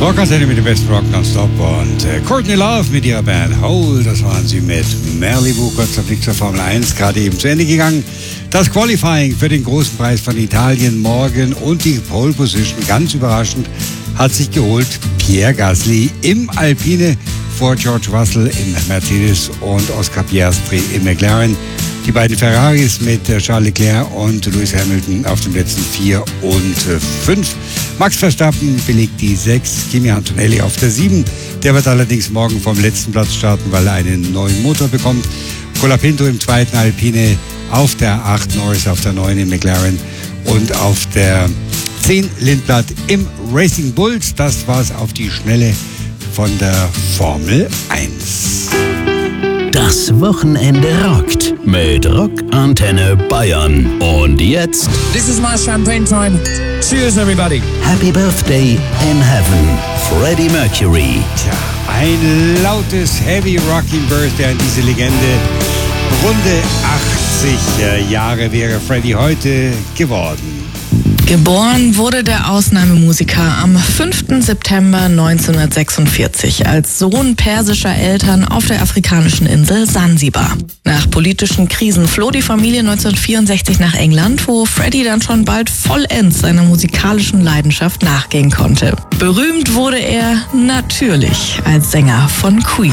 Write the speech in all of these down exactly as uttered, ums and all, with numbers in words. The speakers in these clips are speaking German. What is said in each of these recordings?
Rockantenne mit dem besten Rock nonstop und äh, Courtney Love mit ihrer Band Hole, das waren sie mit Malibu, kurzer Blick zur Formel eins, gerade eben zu Ende gegangen. Das Qualifying für den großen Preis von Italien morgen und die Pole Position, ganz überraschend, hat sich geholt Pierre Gasly im Alpine vor George Russell im Mercedes und Oscar Piastri im McLaren. Die beiden Ferraris mit Charles Leclerc und Lewis Hamilton auf den Plätzen vier und fünf. Max Verstappen belegt die sechs, Kimi Antonelli auf der sieben. Der wird allerdings morgen vom letzten Platz starten, weil er einen neuen Motor bekommt. Colapinto im zweiten, Alpine auf der acht, Norris auf der neun im McLaren und auf der zehn Lindblad im Racing Bulls. Das war's auf die Schnelle von der Formel eins. Das Wochenende rockt mit Rockantenne Bayern. Und jetzt This is my champagne time. Cheers, everybody. Happy Birthday in Heaven, Freddie Mercury. Tja, ein lautes Heavy Rocking Birthday an diese Legende. Runde achtzig Jahre wäre Freddie heute geworden. Geboren wurde der Ausnahmemusiker am fünften September neunzehnhundertsechsundvierzig als Sohn persischer Eltern auf der afrikanischen Insel Sansibar. Nach politischen Krisen floh die Familie neunzehnhundertvierundsechzig nach England, wo Freddie dann schon bald vollends seiner musikalischen Leidenschaft nachgehen konnte. Berühmt wurde er natürlich als Sänger von Queen.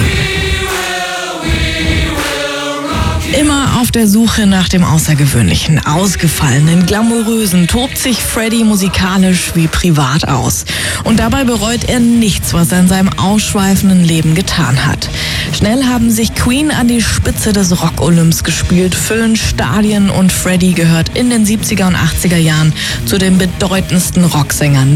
Immer auf der Suche nach dem Außergewöhnlichen, Ausgefallenen, Glamourösen tobt sich Freddie musikalisch wie privat aus. Und dabei bereut er nichts, was er in seinem ausschweifenden Leben getan hat. Schnell haben sich Queen an die Spitze des Rock-Olymps gespielt, füllen Stadien und Freddie gehört in den siebziger und achtziger Jahren zu den bedeutendsten Rocksängern